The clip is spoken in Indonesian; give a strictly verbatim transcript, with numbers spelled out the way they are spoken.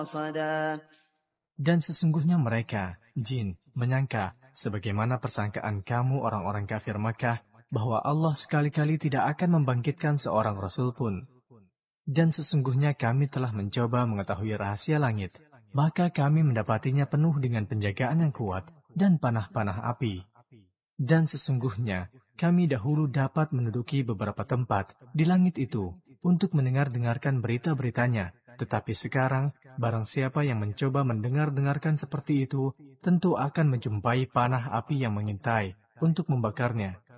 مرصدا Dan sesungguhnya mereka, jin, menyangka, sebagaimana persangkaan kamu orang-orang kafir Makkah, bahwa Allah sekali-kali tidak akan membangkitkan seorang Rasul pun. Dan sesungguhnya kami telah mencoba mengetahui rahasia langit, maka kami mendapatinya penuh dengan penjagaan yang kuat dan panah-panah api. Dan sesungguhnya kami dahulu dapat menduduki beberapa tempat di langit itu untuk mendengar-dengarkan berita-beritanya. Tetapi sekarang, barang siapa yang mencoba mendengar-dengarkan seperti itu, tentu akan menjumpai panah api yang mengintai untuk membakarnya.